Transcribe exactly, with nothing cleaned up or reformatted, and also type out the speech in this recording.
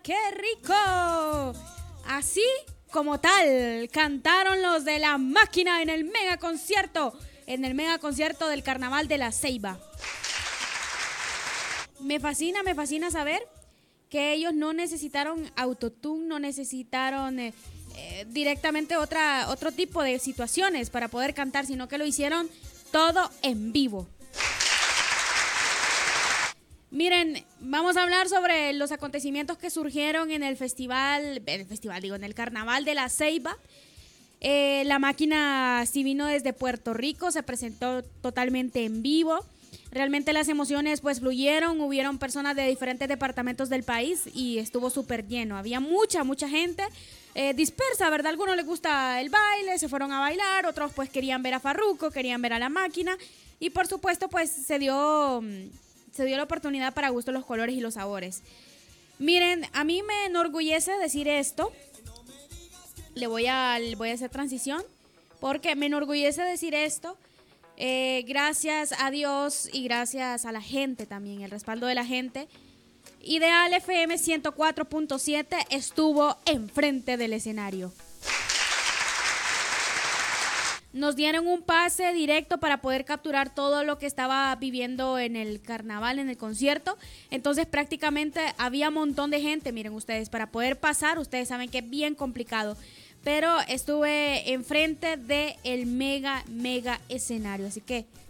¡Qué rico! Así como tal, cantaron los de La Máquina en el mega concierto, en el mega concierto del Carnaval de La Ceiba. Me fascina, me fascina saber que ellos no necesitaron autotune, no necesitaron eh, eh, directamente otra, otro tipo de situaciones para poder cantar, sino que lo hicieron todo en vivo. Miren, vamos a hablar sobre los acontecimientos que surgieron en el festival, el festival digo, en el Carnaval de La Ceiba. Eh, la Máquina sí vino desde Puerto Rico, se presentó totalmente en vivo. Realmente las emociones pues fluyeron, hubieron personas de diferentes departamentos del país y estuvo súper lleno. Había mucha, mucha gente eh, dispersa, ¿verdad? A algunos les gusta el baile, se fueron a bailar, otros pues querían ver a Farruko, querían ver a La Máquina y por supuesto pues se dio... se dio la oportunidad para gusto los colores y los sabores. Miren, a mí me enorgullece decir esto. Le voy a, le voy a hacer transición. Porque me enorgullece decir esto. Eh, gracias a Dios y gracias a la gente también, el respaldo de la gente. Ideal F M ciento cuatro punto siete estuvo enfrente del escenario. Nos dieron un pase directo para poder capturar todo lo que estaba viviendo en el carnaval, en el concierto. Entonces prácticamente había un montón de gente, miren ustedes, para poder pasar, ustedes saben que es bien complicado. Pero estuve enfrente del mega, mega escenario, así que